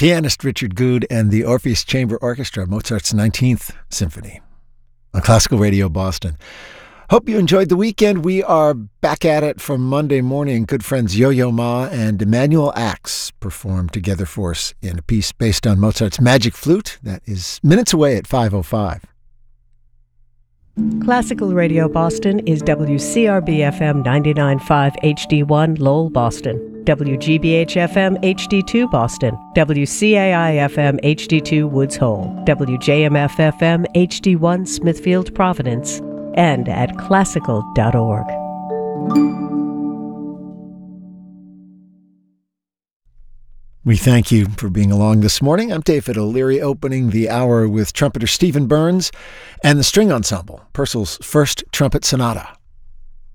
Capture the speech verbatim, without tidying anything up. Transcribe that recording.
pianist Richard Good and the Orpheus Chamber Orchestra, Mozart's nineteenth Symphony on Classical Radio Boston. Hope you enjoyed the weekend. We are back at it from Monday morning. Good friends Yo-Yo Ma and Emmanuel Axe perform together for us in a piece based on Mozart's Magic Flute that is minutes away at five oh five. Classical Radio Boston is W C R B F M ninety-nine point five H D one Lowell, Boston, W G B H F M H D two Boston, W C A I F M H D two Woods Hole, W J M F F M H D one Smithfield, Providence, and at classical dot org. We thank you for being along this morning. I'm David O'Leary, opening the hour with trumpeter Stephen Burns and the string ensemble, Purcell's First Trumpet Sonata.